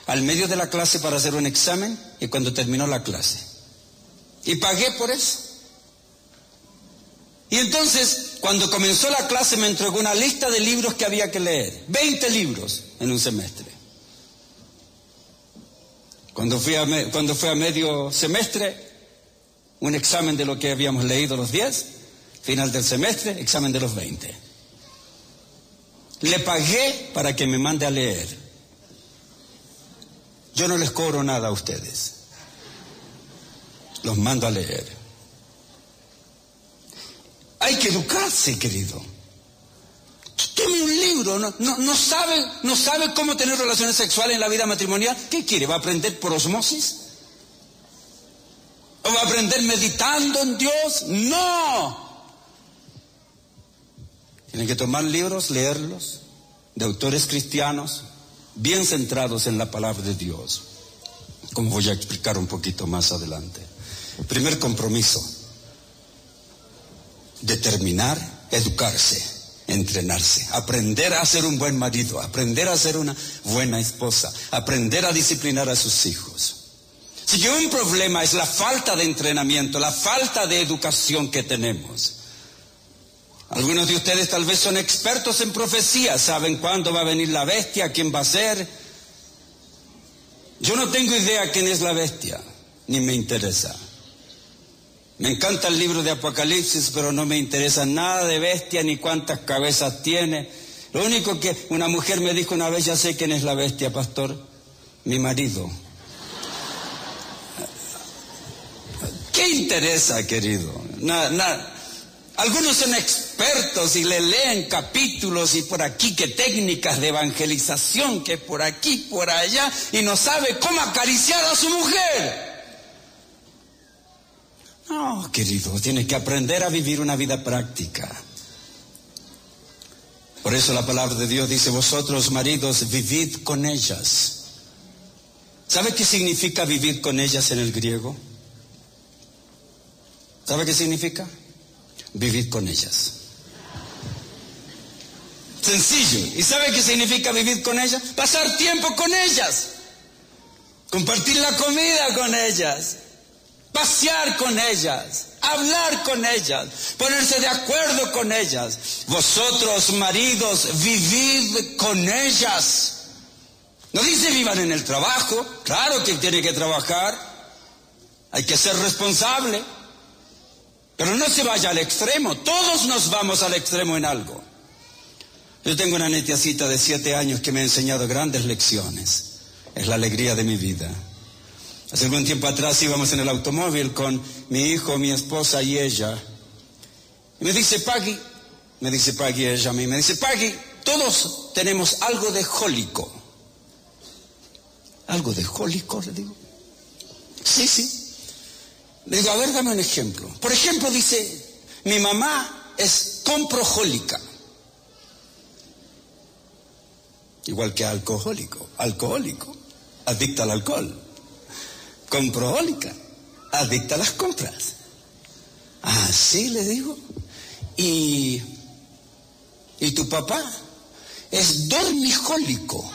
al medio de la clase para hacer un examen y cuando terminó la clase. Y pagué por eso. Y entonces, cuando comenzó la clase, me entregó una lista de libros que había que leer. 20 libros en un semestre. Cuando fue a medio semestre, un examen de lo que habíamos leído los 10, final del semestre, examen de los 20. Le pagué para que me mande a leer. Yo no les cobro nada a ustedes. Los mando a leer. Hay que educarse, querido. Tome un libro, no sabe cómo tener relaciones sexuales en la vida matrimonial. ¿Qué quiere? ¿Va a aprender por osmosis? ¿O va a aprender meditando en Dios? ¡No! Tienen que tomar libros, leerlos, de autores cristianos, bien centrados en la palabra de Dios, como voy a explicar un poquito más adelante. Primer compromiso: determinar, educarse, entrenarse, aprender a ser un buen marido, aprender a ser una buena esposa, aprender a disciplinar a sus hijos. Si que un problema es la falta de entrenamiento, la falta de educación que tenemos. Algunos de ustedes tal vez son expertos en profecía, saben cuándo va a venir la bestia, quién va a ser. Yo no tengo idea quién es la bestia, ni me interesa. Me encanta el libro de Apocalipsis, pero no me interesa nada de bestia ni cuántas cabezas tiene. Lo único que una mujer me dijo una vez: ya sé quién es la bestia, pastor, mi marido. ¿Qué interesa, querido? Nada. Algunos son expertos y le leen capítulos y por aquí que técnicas de evangelización, que por aquí, por allá, y no sabe cómo acariciar a su mujer. No, querido, tienes que aprender a vivir una vida práctica. Por eso la palabra de Dios dice: vosotros, maridos, vivid con ellas. ¿Sabe qué significa vivir con ellas en el griego? ¿Sabe qué significa? Vivir con ellas. Sencillo. ¿Y sabe qué significa vivir con ellas? Pasar tiempo con ellas. Compartir la comida con ellas. Pasear con ellas. Hablar con ellas. Ponerse de acuerdo con ellas. Vosotros, maridos, vivid con ellas. No dice vivan en el trabajo. Claro que tiene que trabajar. Hay que ser responsable. Pero no se vaya al extremo. Todos nos vamos al extremo en algo. Yo tengo una nietecita de 7 años que me ha enseñado grandes lecciones. Es la alegría de mi vida. Hace algún tiempo atrás íbamos en el automóvil con mi hijo, mi esposa y ella. Y me dice Paggy, ella a mí, me dice: Paggy, todos tenemos algo de jólico. ¿Algo de jólico? Le digo. Sí. Le digo: a ver, dame un ejemplo. Por ejemplo, dice, mi mamá es comprojólica. Igual que alcohólico, adicta al alcohol. Comprojólica, adicta a las compras. Ah, sí, le digo. ¿Y tu papá? Es dormijólico.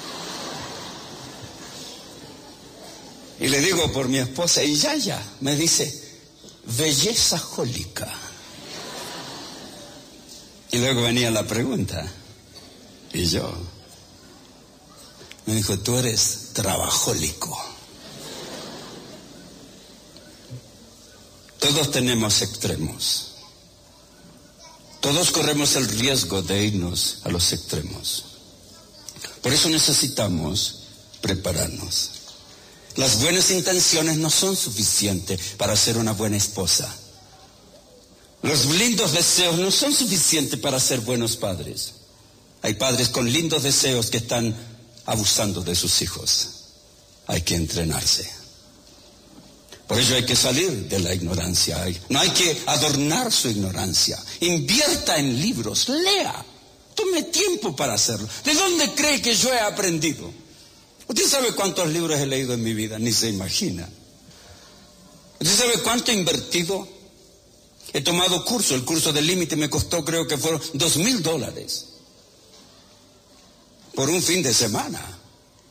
Y le digo por mi esposa, y Yaya me dice: belleza jólica. Y luego venía la pregunta, y yo me dijo: tú eres trabajólico. Todos tenemos extremos. Todos corremos el riesgo de irnos a los extremos. Por eso necesitamos prepararnos. Las buenas intenciones no son suficientes para ser una buena esposa. Los lindos deseos no son suficientes para ser buenos padres. Hay padres con lindos deseos que están abusando de sus hijos. Hay que entrenarse. Por ello hay que salir de la ignorancia. No hay que adornar su ignorancia. Invierta en libros, lea. Tome tiempo para hacerlo. ¿De dónde cree que yo he aprendido? Usted sabe cuántos libros he leído en mi vida, ni se imagina. Usted sabe cuánto he invertido. He tomado curso, el curso del límite me costó, creo que fueron $2,000 por un fin de semana.